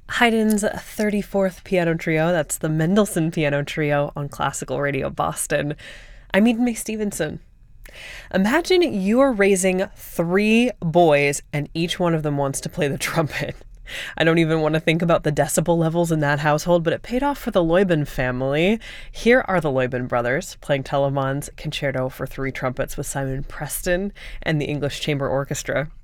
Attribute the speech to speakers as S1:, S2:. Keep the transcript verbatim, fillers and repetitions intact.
S1: Haydn's thirty-fourth Piano Trio, that's the Mendelssohn Piano Trio on Classical Radio Boston. I'm Eden May Stevenson. Imagine you're raising three boys and each one of them wants to play the trumpet. I don't even want to think about the decibel levels in that household, but it paid off for the Luyben family. Here are the Luyben brothers playing Telemann's Concerto for Three Trumpets with Simon Preston and the English Chamber Orchestra.